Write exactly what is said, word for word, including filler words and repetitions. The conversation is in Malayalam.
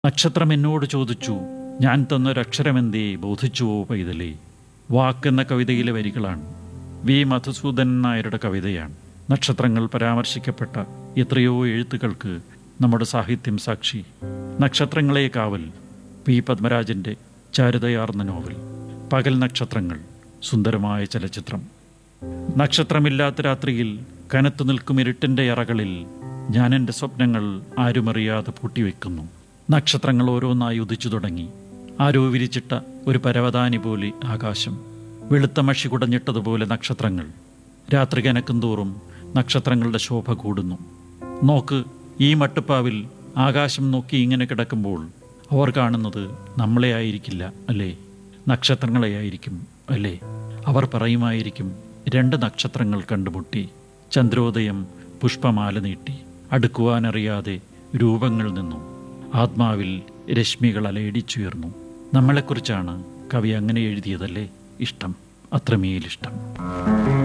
നക്ഷത്രം എന്നോട് ചോദിച്ചു, ഞാൻ തന്നൊരക്ഷരമെന്തേ ബോധിച്ചുവോ പൈതലേ. വാക്കെന്ന കവിതയിലെ വരികളാണ്. വി മധുസൂദനൻ നായരുടെ കവിതയാണ്. നക്ഷത്രങ്ങൾ പരാമർശിക്കപ്പെട്ട എത്രയോ എഴുത്തുകൾക്ക് നമ്മുടെ സാഹിത്യം സാക്ഷി. നക്ഷത്രങ്ങളെ കാവൽ, പി പത്മരാജൻ്റെ ചാരുതയാർന്ന നോവൽ. പകൽ നക്ഷത്രങ്ങൾ, സുന്ദരമായ ചലച്ചിത്രം. നക്ഷത്രമില്ലാത്ത രാത്രിയിൽ കനത്തു നിൽക്കും ഇരുട്ടിൻ്റെ അറകളിൽ ഞാൻ എൻ്റെ സ്വപ്നങ്ങൾ ആരുമറിയാതെ പൂട്ടിവെക്കുന്നു. നക്ഷത്രങ്ങൾ ഓരോന്നായി ഉദിച്ചു തുടങ്ങി. ആരോ വിരിച്ചിട്ട ഒരു പരവതാനി പോലെ ആകാശം. വെളുത്ത മഷി കുടഞ്ഞിട്ടതുപോലെ നക്ഷത്രങ്ങൾ. രാത്രി കനക്കും തോറും നക്ഷത്രങ്ങളുടെ ശോഭ കൂടുന്നു. നോക്ക്, ഈ മട്ടുപ്പാവിൽ ആകാശം നോക്കി ഇങ്ങനെ കിടക്കുമ്പോൾ അവർ കാണുന്നത് നമ്മളെ ആയിരിക്കില്ല അല്ലേ, നക്ഷത്രങ്ങളെയായിരിക്കും അല്ലേ. അവർ പറയുമായിരിക്കും, രണ്ട് നക്ഷത്രങ്ങൾ കണ്ടുമുട്ടി, ചന്ദ്രോദയം പുഷ്പമാല നീട്ടി, അടുക്കുവാനറിയാതെ രൂപങ്ങൾ നിന്നു, ആത്മാവിൽ രശ്മികൾ അലയടിച്ചുയർന്നു. നമ്മളെക്കുറിച്ചാണ് കവി അങ്ങനെ എഴുതിയതല്ലേ. ഇഷ്ടം, അത്രമേലിഷ്ടം.